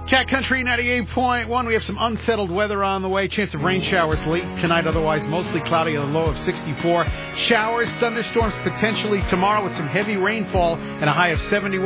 Cat Country 98.1. We have some unsettled weather on the way. Chance of rain showers late tonight. Otherwise, mostly cloudy at a low of 64. Showers, thunderstorms potentially tomorrow with some heavy rainfall and a high of 71.